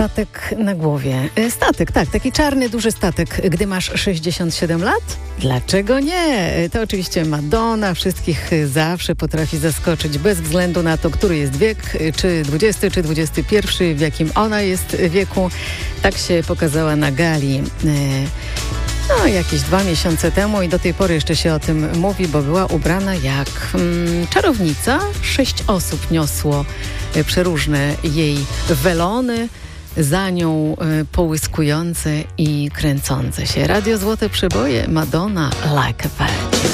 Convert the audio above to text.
statek na głowie. Statek, tak, taki czarny, duży statek, gdy masz 67 lat? Dlaczego nie? To oczywiście Madonna, wszystkich zawsze potrafi zaskoczyć, bez względu na to, który jest wiek, czy 20, czy 21, w jakim ona jest wieku. Tak się pokazała na gali jakieś 2 miesiące temu i do tej pory jeszcze się o tym mówi, bo była ubrana jak czarownica. 6 osób niosło przeróżne jej welony, za nią połyskujące i kręcące się. Radio Złote Przeboje, Madonna, Like a Virgin.